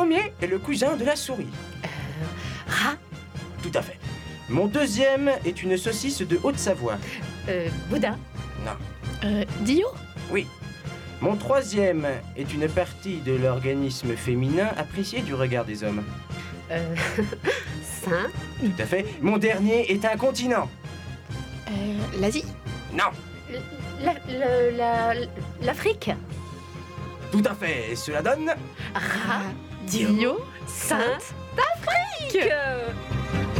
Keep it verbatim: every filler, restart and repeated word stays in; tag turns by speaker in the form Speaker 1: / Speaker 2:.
Speaker 1: premier est le cousin de la souris.
Speaker 2: Euh, rat.
Speaker 1: Tout à fait. Mon deuxième est une saucisse de Haute-Savoie.
Speaker 2: Euh, boudin.
Speaker 1: Non.
Speaker 3: Euh, Dio?
Speaker 1: Oui. Mon troisième est une partie de l'organisme féminin appréciée du regard des hommes.
Speaker 2: Euh, sein.
Speaker 1: Tout à fait. Mon dernier est un continent.
Speaker 3: Euh, L'Asie?
Speaker 1: Non.
Speaker 2: La, le- la, l'Afrique.
Speaker 1: Tout à fait. Cela donne...
Speaker 2: Rat.
Speaker 3: Dio?
Speaker 2: Sainte d'Afrique.